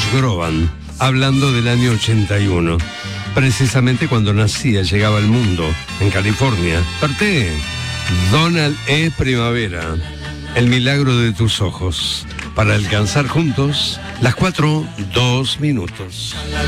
Groban, hablando del año 81, precisamente cuando nacía, llegaba al mundo, en California. Parte Donald E. Primavera, El milagro de tus ojos, para alcanzar juntos las 4:02.